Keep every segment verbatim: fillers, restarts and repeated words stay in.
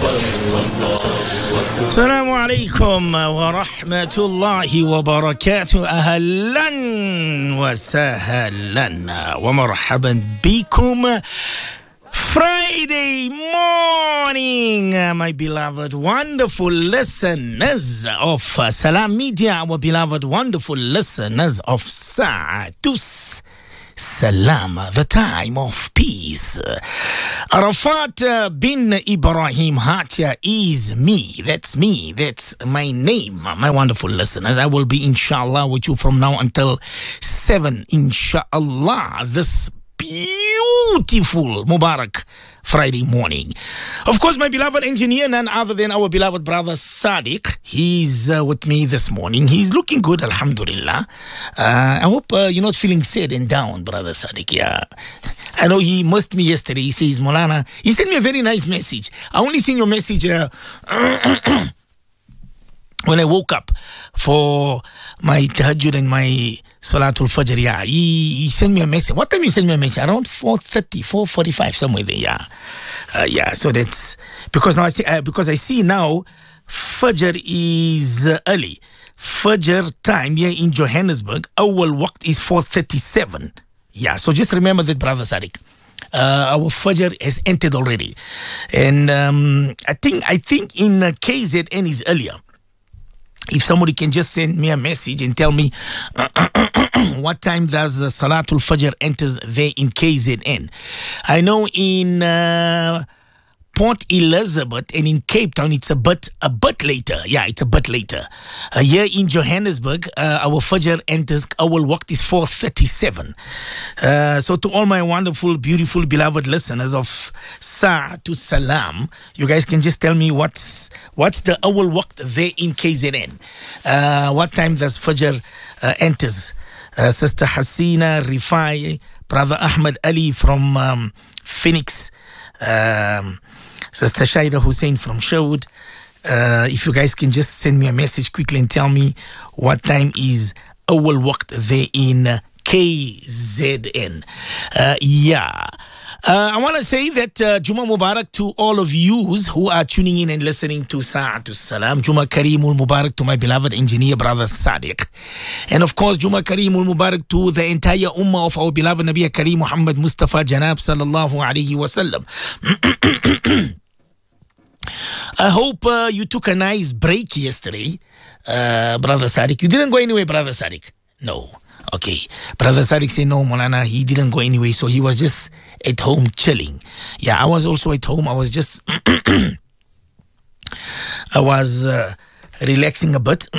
السلام عليكم ورحمة الله وبركاته. أهلا وسهلا ومرحبا بكم. Friday morning, my beloved, wonderful listeners of Salam Media, our beloved, wonderful listeners of Sa'atus Salam, the time of peace. Arafat bin Ibrahim Hatia is me. That's me. That's my name. My wonderful listeners, I will be inshallah with you from now until seven, inshallah, this beautiful Mubarak Friday morning. Of course, my beloved engineer, none other than our beloved brother Sadiq. He's uh, with me this morning. He's looking good, alhamdulillah. Uh, I hope uh, you're not feeling sad and down, brother Sadiq. Yeah. I know he missed me yesterday. He says, Molana, he sent me a very nice message. I only seen your message uh, when I woke up for my tahajjud and my Salatul Fajr. Yeah, he, he sent me a message. What time you sent me a message? Around four thirty, four forty-five, somewhere there. Yeah, uh, yeah. So that's because now I see uh, because I see now Fajr is uh, early. Fajr time here in Johannesburg, our waqt is four thirty-seven. Yeah, so just remember that, brother Sadiq. Uh, our Fajr has entered already, and um, I think I think in uh, K Z N is earlier. If somebody can just send me a message and tell me what time does uh, Salatul Fajr enters there in K Z N. I know in uh, Port Elizabeth and in Cape Town it's a bit a bit later. Yeah, it's a bit later. Uh, here in Johannesburg, uh, our Fajr enters, our waqt is four thirty-seven. Uh, so to all my wonderful, beautiful, beloved listeners of Sa'atus Salam, you guys can just tell me what's what's the awal waqt there in K Z N. Uh, what time does Fajr uh, enters? Uh, Sister Hasina Rifai, Brother Ahmed Ali from um, Phoenix, um, Sister Shaira Hussein from Sherwood. Uh, if you guys can just send me a message quickly and tell me what time is awal waqt there in K Z N. Uh, yeah. Uh, I want to say that uh, Juma Mubarak to all of yous who are tuning in and listening to Sa'atus Salam. Juma Kareemul Mubarak to my beloved engineer, brother Sadiq. And of course, Juma Kareemul Mubarak to the entire ummah of our beloved Nabi Kareem Muhammad Mustafa Janab sallallahu alayhi wa sallam. I hope uh, you took a nice break yesterday, uh, brother Sadiq. You didn't go anywhere, brother Sadiq? No. Okay. Brother Sadiq said, no, Molana, he didn't go anyway, so he was just at home chilling. Yeah, I was also at home. I was just, I was uh, relaxing a bit.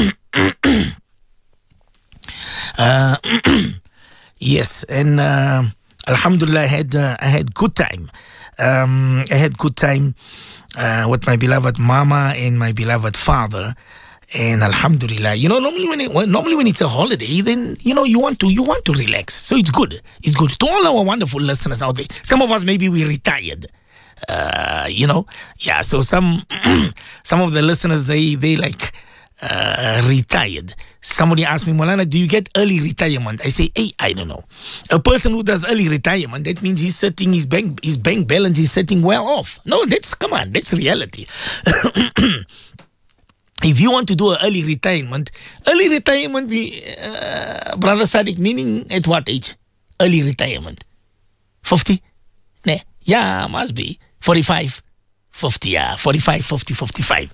uh, yes, and uh, Alhamdulillah, I had, uh, I had good time. Um, I had good time uh, with my beloved mama and my beloved father. And Alhamdulillah, you know, normally when it, normally when it's a holiday, then you know you want to you want to relax. So it's good. It's good to all our wonderful listeners out there. Some of us maybe we retired, uh, you know, yeah. So some some of the listeners they they like uh, retired. Somebody asked me, Molana, do you get early retirement? I say, hey, I don't know. A person who does early retirement, that means he's setting his bank his bank balance is setting well off. No, that's come on, that's reality. If you want to do an early retirement, early retirement, uh, brother Sadiq, meaning at what age? Early retirement? fifty? Nah. Yeah, must be. forty-five? fifty, yeah. forty-five, fifty, fifty-five.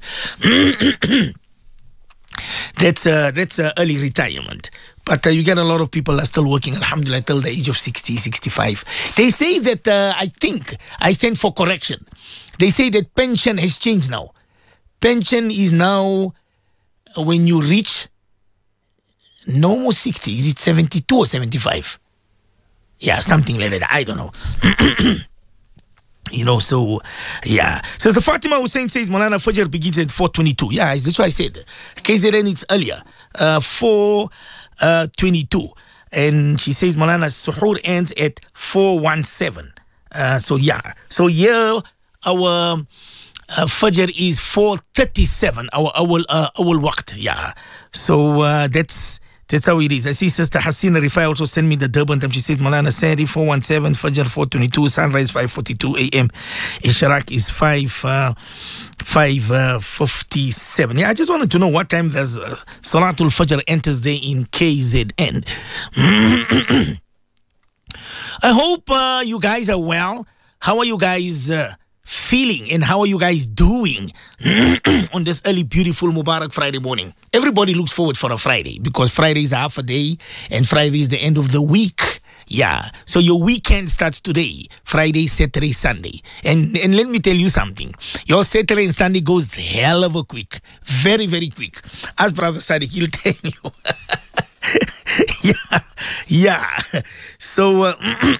That's uh, that's uh, early retirement. But uh, you get a lot of people are still working, alhamdulillah, till the age of sixty, sixty-five. They say that, uh, I think, I stand for correction. They say that pension has changed now. Pension is now when you reach no more sixty. Is it seventy-two or seventy-five? Yeah, something like that. I don't know. You know, so, yeah. So the Fatima Hussein says, Molana Fajr begins at four twenty-two. Yeah, that's what I said. K Z N, it's earlier. Uh, four twenty-two. And she says, Molana, Suhoor ends at four seventeen. Uh, so, yeah. So, yeah, our uh, Fajr is four thirty-seven. Our, our, uh, our waqt, yeah. So, uh, that's... That's how it is. I see Sister Hasina Rifai also send me the Durban time. She says, Malana Sari four one seven, Fajr four twenty-two, Sunrise five forty-two a m. Ishraq is five, uh, five uh, fifty-seven. Yeah, I just wanted to know what time does uh, Salatul Fajr enters there in K Z N. I hope uh, you guys are well. How are you guys uh, feeling and how are you guys doing on this early, beautiful Mubarak Friday morning? Everybody looks forward for a Friday because Friday is half a day and Friday is the end of the week. Yeah, so your weekend starts today, Friday, Saturday, Sunday. And and let me tell you something. Your Saturday and Sunday goes hell of a quick. Very, very quick. As Brother Sadiq, he'll tell you. yeah, yeah. So, uh,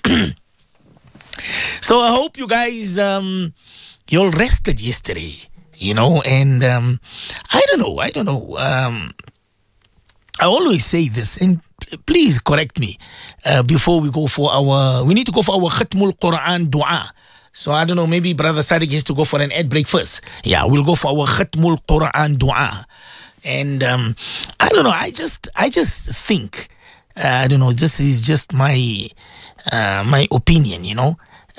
so I hope you guys, um, you all rested yesterday, you know, and um, I don't know, I don't know. Um, I always say this, and please correct me uh, before we go for our, we need to go for our Khatmul Quran dua. So I don't know, maybe Brother Sadiq has to go for an ad break first. Yeah, we'll go for our Khatmul Quran dua. And um, I don't know, I just, I just think, uh, I don't know, this is just my, uh, my opinion, you know.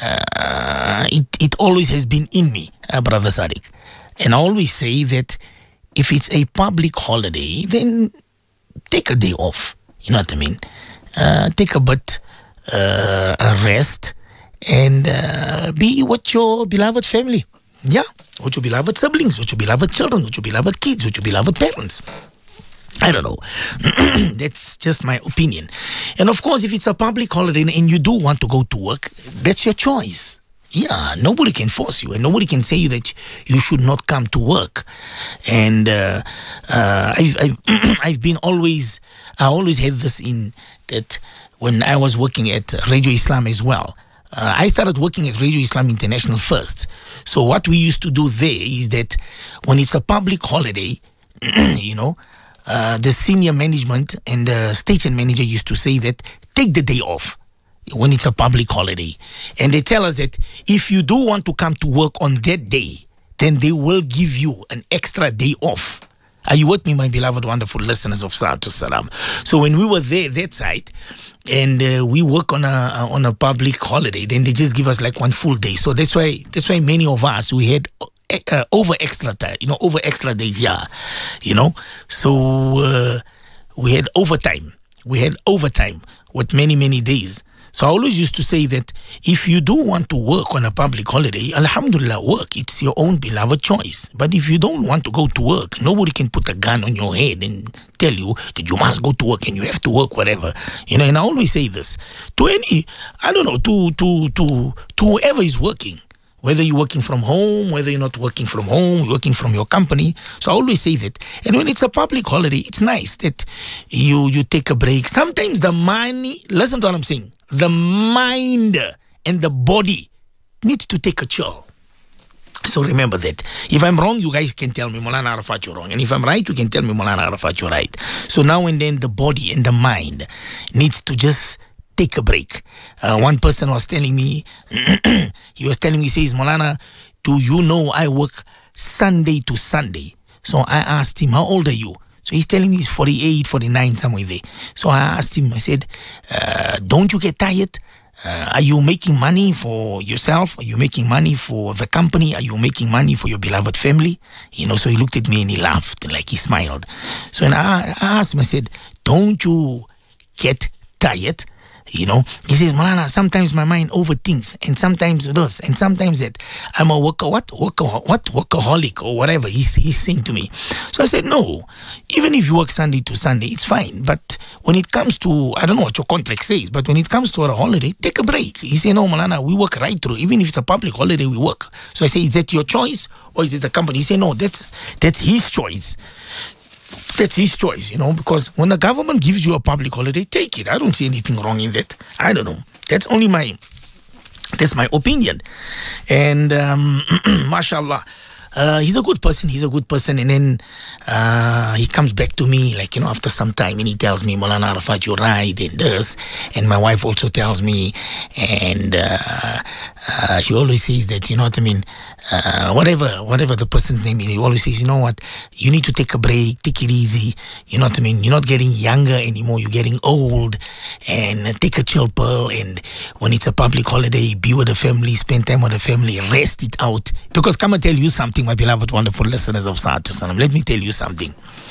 Uh, it, it always has been in me, uh, Brother Sadiq. And I always say that if it's a public holiday, then take a day off. You know what I mean? Uh, take a bit, uh, a rest, and uh, be with your beloved family. Yeah, with your beloved siblings, with your beloved children, with your beloved kids, with your beloved parents. I don't know. That's just my opinion. And of course, if it's a public holiday and you do want to go to work, that's your choice. Yeah, nobody can force you and nobody can say you that you should not come to work. And uh, uh, I've, I've, I've been always, I always had this in that when I was working at Radio Islam as well. Uh, I started working at Radio Islam International first. So what we used to do there is that when it's a public holiday, you know, uh, the senior management and the station manager used to say that take the day off when it's a public holiday. And they tell us that if you do want to come to work on that day, then they will give you an extra day off. Are you with me, my beloved, wonderful listeners of Salatul Salam? So when we were there, that side, and uh, we work on a on a public holiday, then they just give us like one full day. So that's why that's why many of us, we had uh, over extra time, you know, over extra days, yeah, you know. So uh, we had overtime. We had overtime with many, many days. So I always used to say that if you do want to work on a public holiday, alhamdulillah, work. It's your own beloved choice. But if you don't want to go to work, nobody can put a gun on your head and tell you that you must go to work and you have to work, whatever. You know, and I always say this to any, I don't know, to to to to whoever is working, whether you're working from home, whether you're not working from home, you're working from your company. So I always say that. And when it's a public holiday, it's nice that you you take a break. Sometimes the money, listen to what I'm saying, the mind and the body needs to take a chill. So remember that. If I'm wrong, you guys can tell me, Maulana Arafat, you're wrong. And if I'm right, you can tell me, Maulana Arafat, you're right. So now and then the body and the mind needs to just take a break. Uh, one person was telling me, he was telling me, he says, Maulana, do you know I work Sunday to Sunday? So I asked him, how old are you? So he's telling me he's forty-eight, forty-nine, somewhere there. So I asked him, I said, uh, don't you get tired? Uh, are you making money for yourself? Are you making money for the company? Are you making money for your beloved family? You know, so he looked at me and he laughed, like he smiled. So and I, I asked him, I said, don't you get tired? You know, he says, Maulana, sometimes my mind overthinks, and sometimes it does, and sometimes that I'm a worker, what, worker, what, workaholic, or whatever he's, he's saying to me. So I said, no, even if you work Sunday to Sunday, it's fine. But when it comes to, I don't know what your contract says, but when it comes to a holiday, take a break. He said, no, Maulana, we work right through. Even if it's a public holiday, we work. So I say, is that your choice, or is it the company? He said, no, that's that's his choice. That's his choice, you know, because when the government gives you a public holiday, take it. I don't see anything wrong in that. I don't know. That's only my, that's my opinion. And, um, mashallah, uh, he's a good person. He's a good person. And then uh, he comes back to me, like, you know, after some time, and he tells me, Maulana Arafat, you're right, and this. And my wife also tells me, and uh, uh, she always says that, you know what I mean, uh, whatever, whatever the person's name is, he always says, you know what, you need to take a break, take it easy. You know what I mean? You're not getting younger anymore. You're getting old, and uh, take a chill pill. And when it's a public holiday, be with the family, spend time with the family, rest it out. Because come and tell you something, my beloved, wonderful listeners of Salatu Salam. Let me tell you something.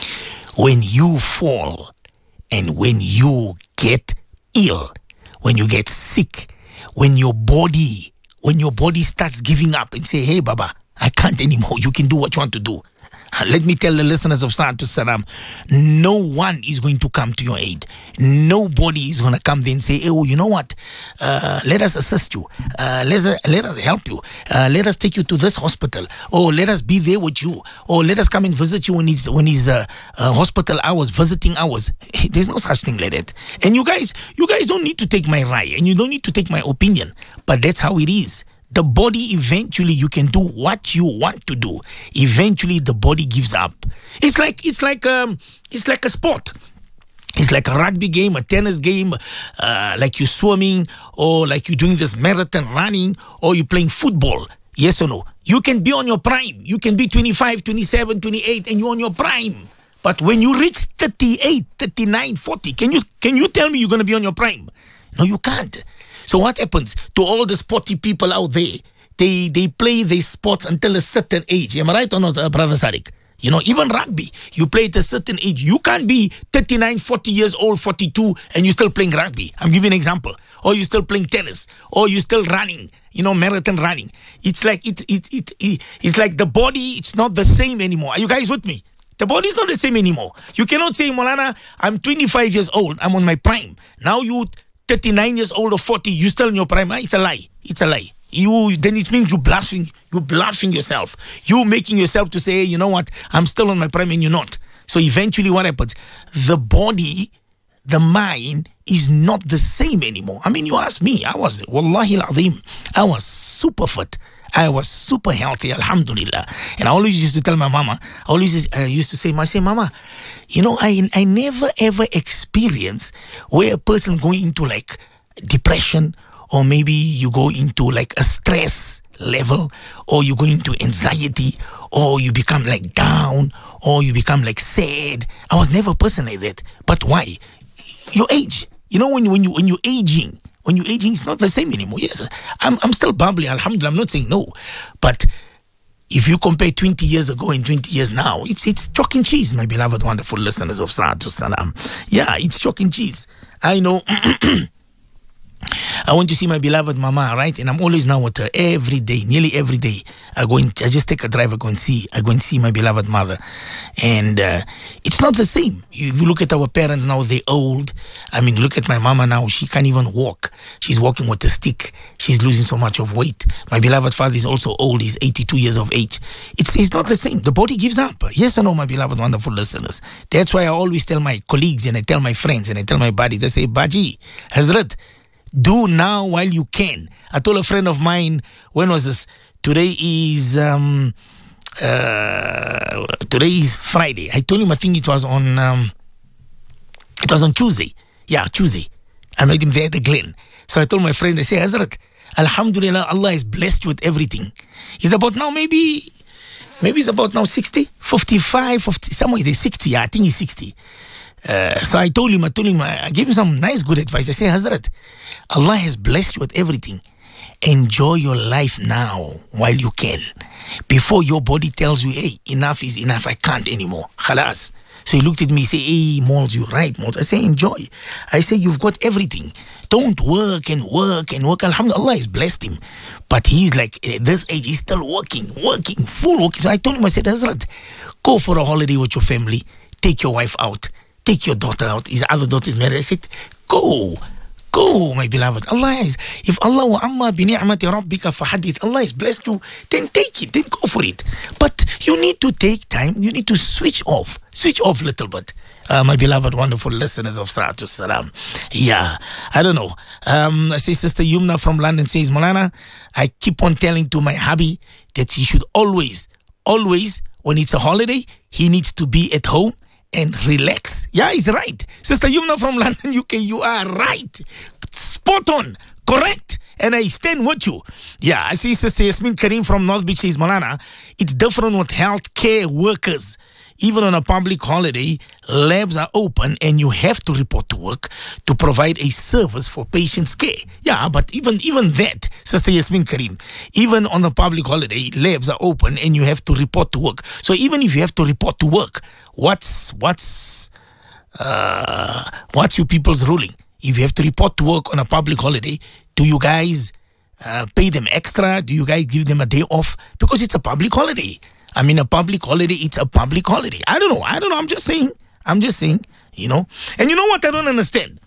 When you fall and when you get ill, when you get sick, when your body, when your body starts giving up and say, hey, Baba, I can't anymore. You can do what you want to do. Let me tell the listeners of Salatu Salam, no one is going to come to your aid. Nobody is going to come there and say, oh, you know what? Uh, let us assist you. Uh, let, us, let us help you. Uh, let us take you to this hospital. Or let us be there with you. Or let us come and visit you when it's, when it's uh, uh, hospital hours, visiting hours. There's no such thing like that. And you guys, you guys don't need to take my right, and you don't need to take my opinion. But that's how it is. The body, eventually, you can do what you want to do. Eventually, the body gives up. It's like it's like um, it's like a sport. It's like a rugby game, a tennis game, uh, like you're swimming, or like you're doing this marathon running, or you're playing football. Yes or no? You can be on your prime. You can be twenty-five, twenty-seven, twenty-eight, and you're on your prime. But when you reach thirty-eight, thirty-nine, forty, can you can you tell me you're going to be on your prime? No, you can't. So what happens to all the sporty people out there? They they play their sports until a certain age. Am I right or not, uh, Brother Sadiq? You know, even rugby, you play at a certain age. You can't be thirty-nine, forty years old, forty-two, and you're still playing rugby. I'm giving an example. Or you're still playing tennis. Or you're still running, you know, marathon running. It's like it, it, it, it, it's like the body, it's not the same anymore. Are you guys with me? The body is not the same anymore. You cannot say, Maulana, I'm twenty-five years old. I'm on my prime. Now you thirty-nine years old or forty, you still in your prime. It's a lie. It's a lie. You then it means you bluffing, you bluffing yourself. You making yourself to say, hey, you know what, I'm still on my prime, and you're not. So eventually what happens? The body, the mind is not the same anymore. I mean, you ask me, I was, wallahi al-azim, I was super fit. I was super healthy, alhamdulillah. And I always used to tell my mama, I always uh, used to say, I say, Mama, you know, I I never ever experienced where a person going into like depression, or maybe you go into like a stress level, or you go into anxiety, or you become like down, or you become like sad. I was never a person like that. But why? Your age. You know, when you when you when you're aging, when you're aging, it's not the same anymore. Yes, I'm I'm still bubbly, alhamdulillah. I'm not saying no, but if you compare twenty years ago and twenty years now, it's it's chalk and cheese, my beloved, wonderful listeners of Salatu Salam. Yeah, it's chalk and cheese. I know. I want to see my beloved mama, right? And I'm always now with her every day, nearly every day. I go and I just take a drive, I go and see, I go and see my beloved mother. And uh, it's not the same. If you look at our parents now, they're old. I mean, look at my mama now, she can't even walk. She's walking with a stick. She's losing so much of weight. My beloved father is also old. He's eighty-two years of age. It's, it's not the same. The body gives up. Yes or no, my beloved, wonderful listeners? That's why I always tell my colleagues, and I tell my friends, and I tell my buddies, I say, Baji, Hazrat, do now while you can. I told a friend of mine, when was this? Today is um, uh, today is Friday. I told him, I think it was on um, it was on Tuesday. Yeah, Tuesday. I met him there at the Glen. So I told my friend, I say, Hazrat, Alhamdulillah, Allah has blessed you with everything. It's about now maybe maybe it's about now sixty, fifty-five, fifty, somewhere there, sixty. Yeah, I think he's sixty. Uh, so I told him, I told him, I gave him some nice, good advice. I say, Hazrat, Allah has blessed you with everything. Enjoy your life now while you can. Before your body tells you, hey, enough is enough, I can't anymore. Khalas. So he looked at me, he said, hey, Malls, you're right, Malls. I say, enjoy. I say, you've got everything. Don't work and work and work. Alhamdulillah, Allah has blessed him. But he's like, at this age, he's still working, working, full working. So I told him, I said, Hazrat, go for a holiday with your family. Take your wife out. Take your daughter out. His other daughter is married. I said, go. Go, my beloved. Allah is, if Allah wa amma bi ni'mati rabbika fahadith, Allah has blessed you, then take it, then go for it. But you need to take time. You need to switch off. Switch off a little bit. Uh, my beloved, wonderful listeners of Salatu Salam. Yeah, I don't know. Um, I say Sister Yumna from London says, Maulana, I keep on telling to my hubby that he should always, always, when it's a holiday, he needs to be at home and relax. Yeah, he's right. Sister Yumna from London, U K, you are right. Spot on. Correct. And I stand with you. Yeah, I see Sister Yasmin Kareem from North Beach says, Malana, it's different with healthcare workers. Even on a public holiday, labs are open and you have to report to work to provide a service for patients' care. Yeah, but even even that, Sister Yasmin Kareem, even on a public holiday, labs are open and you have to report to work. So even if you have to report to work, what's what's uh, what's your people's ruling? If you have to report to work on a public holiday, do you guys uh, pay them extra? Do you guys give them a day off? Because it's a public holiday. I mean, a public holiday, it's a public holiday. I don't know. I don't know. I'm just saying. I'm just saying, you know. And you know what I don't understand?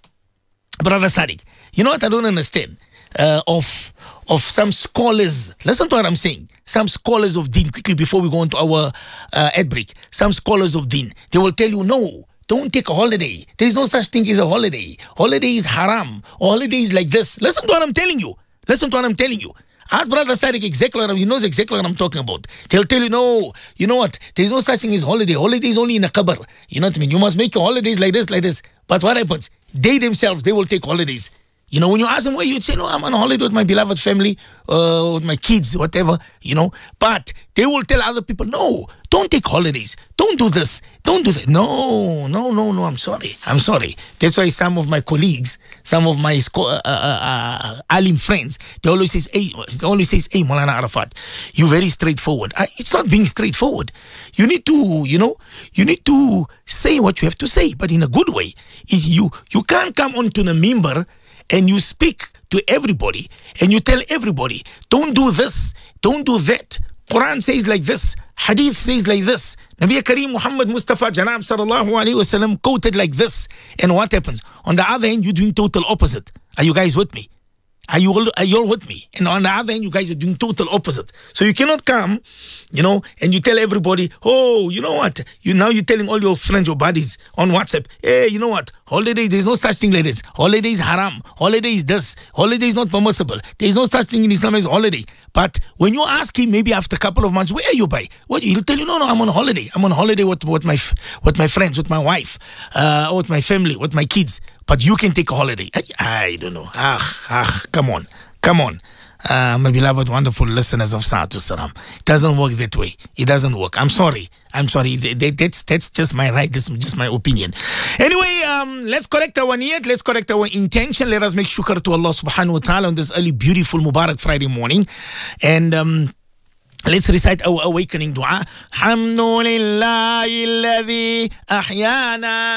Brother Sadiq, you know what I don't understand? Uh, of of some scholars. Listen to what I'm saying. Some scholars of Deen, quickly before we go into our uh, ad break. Some scholars of Deen, they will tell you, no, don't take a holiday. There's no such thing as a holiday. Holiday is haram. Holiday is like this. Listen to what I'm telling you. Listen to what I'm telling you. Ask Brother Sadiq exactly what I'm, he knows exactly what I'm talking about. They'll tell you, no, you know what? There's no such thing as holiday. Holiday is only in a qabr. You know what I mean? You must make your holidays like this, like this. But what happens? They themselves, they will take holidays. You know, when you ask them where, you'd say, no, I'm on holiday with my beloved family, uh, with my kids, whatever, you know. But they will tell other people, no, don't take holidays. Don't do this. Don't do that. No, no, no, no, I'm sorry. I'm sorry. That's why some of my colleagues, some of my uh, uh, uh, alim friends, they always says, hey, they always says, hey, Maulana Arafat, you're very straightforward. I, it's not being straightforward. You need to, you know, you need to say what you have to say, but in a good way. If you, you can't come onto the member and you speak to everybody and you tell everybody, don't do this, don't do that. Quran says like this, Hadith says like this, Nabi Kareem Muhammad Mustafa Janab Sallallahu Alaihi Wasallam quoted like this. And what happens? On the other hand, you're doing total opposite. Are you guys with me? Are you all, are you all with me? And on the other hand, you guys are doing total opposite. So you cannot come, you know, and you tell everybody, oh, you know what? You now you're telling all your friends, your buddies on WhatsApp, hey, you know what? Holiday, there's no such thing like this. Holiday is haram. Holiday is this. Holiday is not permissible. There's no such thing in Islam as holiday. But when you ask him, maybe after a couple of months, where are you by? What he'll tell you, no, no, I'm on holiday. I'm on holiday with, with my with my friends, with my wife, uh, with my family, with my kids. But you can take a holiday. I, I don't know. Ah, ah, come on. Come on. Uh, my beloved, wonderful listeners of Sa'atu Salam. It doesn't work that way. It doesn't work. I'm sorry. I'm sorry. That, that, that's, that's just my right. This is just my opinion. Anyway, um, let's correct our niyat. Let's correct our intention. Let us make shukr to Allah subhanahu wa ta'ala on this early, beautiful, Mubarak Friday morning. And... Um, let's recite our awakening dua. Hamdulillahi alladhi ahyana